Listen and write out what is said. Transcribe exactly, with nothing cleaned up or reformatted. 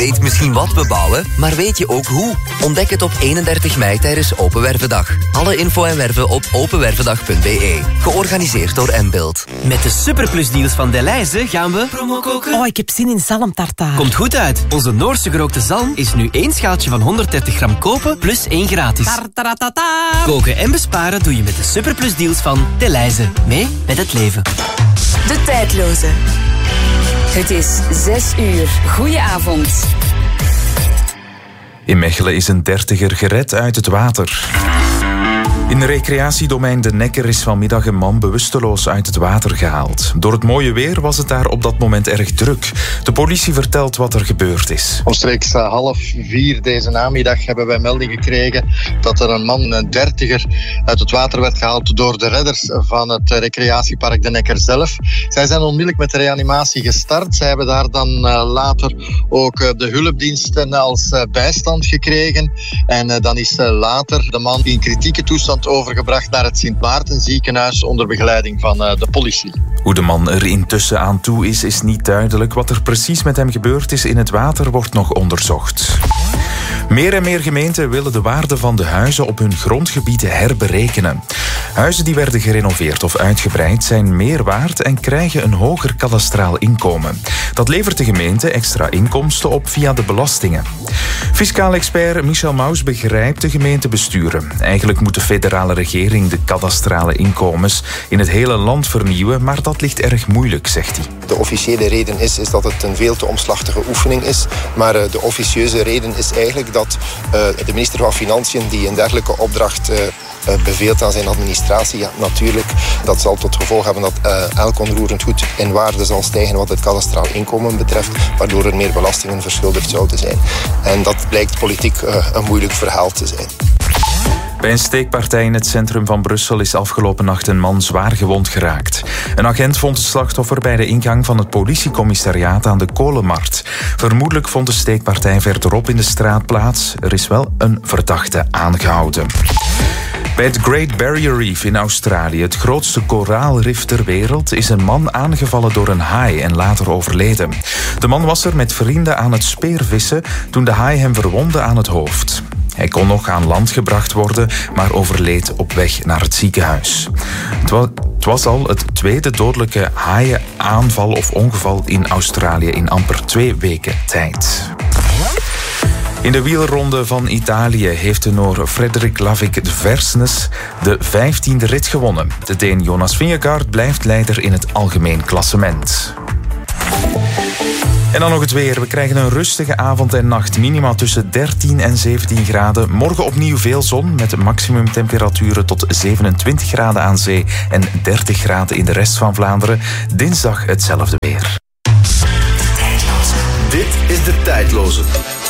weet misschien wat we bouwen, maar weet je ook hoe? Ontdek het op eenendertig mei tijdens Open Wervendag. Alle info en werven op openwervendag punt b e. Georganiseerd door M-Build. Met de superplusdeals van Delhaize gaan we promo koken. Oh, ik heb zin in zalmtartaar. Komt goed uit. Onze Noorse gerookte zalm is nu één schaaltje van honderddertig gram kopen plus één gratis. Tartaratata. Koken en besparen doe je met de superplusdeals van Delhaize. Mee met het leven. De tijdloze. Het is zes uur. Goedenavond. In Mechelen is een dertiger gered uit het water. In recreatiedomein De Nekker is vanmiddag een man bewusteloos uit het water gehaald. Door het mooie weer was het daar op dat moment erg druk. De politie vertelt wat er gebeurd is. Omstreeks half vier deze namiddag hebben wij melding gekregen dat er een man, een dertiger, uit het water werd gehaald door de redders van het recreatiepark De Nekker zelf. Zij zijn onmiddellijk met de reanimatie gestart. Zij hebben daar dan later ook de hulpdiensten als bijstand gekregen. En dan is later de man in kritieke toestand overgebracht naar het Sint Maarten ziekenhuis onder begeleiding van uh, de politie. Hoe de man er intussen aan toe is, is niet duidelijk. Wat er precies met hem gebeurd is in het water, wordt nog onderzocht. Meer en meer gemeenten willen de waarde van de huizen op hun grondgebieden herberekenen. Huizen die werden gerenoveerd of uitgebreid zijn meer waard en krijgen een hoger kadastraal inkomen. Dat levert de gemeente extra inkomsten op via de belastingen. Fiscaal expert Michel Maus begrijpt de gemeentebesturen. Eigenlijk moet de federale regering de kadastrale inkomens in het hele land vernieuwen, maar dat ligt erg moeilijk, zegt hij. De officiële reden is, is dat het een veel te omslachtige oefening is, maar uh, de officieuze reden is eigenlijk dat uh, de minister van Financiën die een dergelijke opdracht uh, uh, beveelt aan zijn administratie, ja, natuurlijk, dat zal tot gevolg hebben dat uh, elk onroerend goed in waarde zal stijgen wat het kadastraal inkomen betreft, waardoor er meer belastingen verschuldigd zouden zijn. En dat blijkt politiek uh, een moeilijk verhaal te zijn. Bij een steekpartij in het centrum van Brussel is afgelopen nacht een man zwaar gewond geraakt. Een agent vond het slachtoffer bij de ingang van het politiecommissariaat aan de Kolenmarkt. Vermoedelijk vond de steekpartij verderop in de straat plaats. Er is wel een verdachte aangehouden. Bij het Great Barrier Reef in Australië, het grootste koraalrif ter wereld, is een man aangevallen door een haai en later overleden. De man was er met vrienden aan het speervissen toen de haai hem verwondde aan het hoofd. Hij kon nog aan land gebracht worden, maar overleed op weg naar het ziekenhuis. Het was, het was al het tweede dodelijke haaienaanval of ongeval in Australië in amper twee weken tijd. In de wielronde van Italië heeft de Noor Frederik Lavic Versnes de vijftiende rit gewonnen. De Deen Jonas Vingegaard blijft leider in het algemeen klassement. En dan nog het weer. We krijgen een rustige avond en nacht. Minima tussen dertien en zeventien graden. Morgen opnieuw veel zon met maximumtemperaturen tot zevenentwintig graden aan zee en dertig graden in de rest van Vlaanderen. Dinsdag hetzelfde weer. Dit is De Tijdloze.